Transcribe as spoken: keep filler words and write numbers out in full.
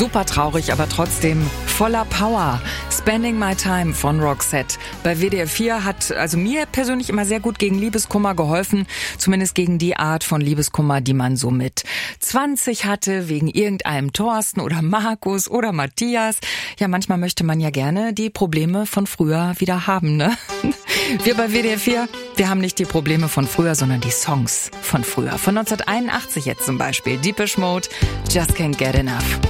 Super traurig, aber trotzdem voller Power. Spending My Time von Roxette. Bei W D R vier hat also mir persönlich immer sehr gut gegen Liebeskummer geholfen. Zumindest gegen die Art von Liebeskummer, die man so mit zwanzig hatte, wegen irgendeinem Thorsten oder Markus oder Matthias. Ja, manchmal möchte man ja gerne die Probleme von früher wieder haben, ne? Wir bei W D R vier, wir haben nicht die Probleme von früher, sondern die Songs von früher. Von neunzehnhunderteinundachtzig jetzt zum Beispiel. Depeche Mode, Just Can't Get Enough.